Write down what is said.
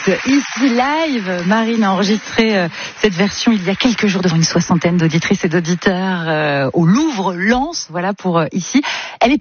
ici live. Marine a enregistré cette version il y a quelques jours devant une soixantaine d'auditrices et d'auditeurs au Louvre-Lens. Voilà pour ici. Elle est